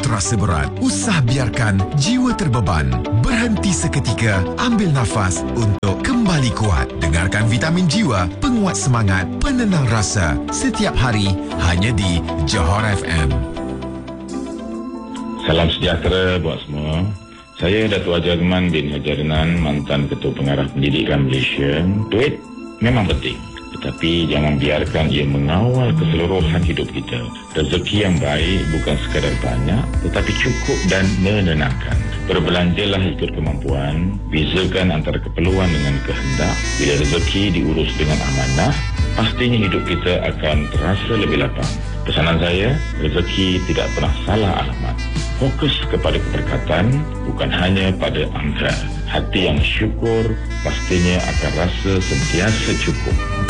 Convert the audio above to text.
terasa berat, usah biarkan jiwa terbeban. Berhenti seketika, ambil nafas untuk kembali kuat. Dengarkan Vitamin Jiwa, penguat semangat, penenang rasa. Setiap hari, hanya di Johor FM. Salam sejahtera buat semua. Saya Datuk Haji Agman bin Haji Adnan, mantan Ketua Pengarah Pendidikan Malaysia. Duit memang penting, tetapi jangan biarkan ia mengawal keseluruhan hidup kita. Rezeki yang baik bukan sekadar banyak, tetapi cukup dan menenangkan. Berbelanjalah ikut kemampuan, bezakan antara keperluan dengan kehendak. Bila rezeki diurus dengan amanah, pastinya hidup kita akan terasa lebih lapang. Pesanan saya, rezeki tidak pernah salah alamat. Fokus kepada keberkatan, bukan hanya pada angka. Hati yang syukur pastinya akan rasa sentiasa cukup.